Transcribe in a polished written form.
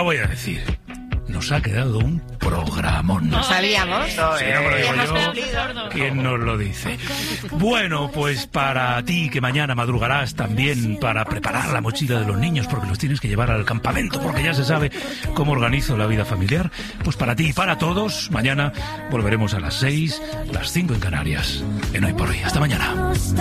lo voy a decir. Nos ha quedado un programón. ¿No sabíamos? Sí, no me lo digo yo. ¿Quién nos lo dice? Bueno, pues para ti que mañana madrugarás también para preparar la mochila de los niños porque los tienes que llevar al campamento porque ya se sabe cómo organizo la vida familiar, pues para ti y para todos, mañana volveremos a las 6, las 5 en Canarias, en Hoy por Hoy. Hasta mañana.